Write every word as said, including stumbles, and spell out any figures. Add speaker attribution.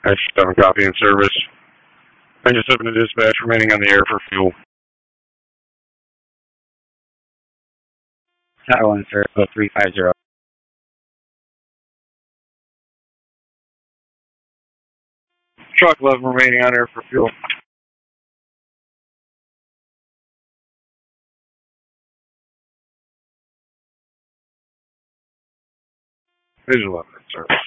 Speaker 1: I seven copy in service. Engine seven to dispatch, remaining on the air for fuel.
Speaker 2: Tower one, sir, oh three five zero.
Speaker 1: Truck eleven remaining on air for fuel. Visual eleven, sir.